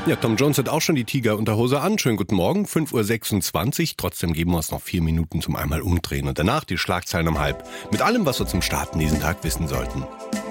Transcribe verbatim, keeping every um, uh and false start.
Ja, Tom Jones hat auch schon die Tigerunterhose an. Schönen guten Morgen, fünf Uhr sechsundzwanzig. Trotzdem geben wir uns noch vier Minuten zum einmal umdrehen. Und danach die Schlagzeilen um halb. Mit allem, was wir zum Starten diesen Tag wissen sollten.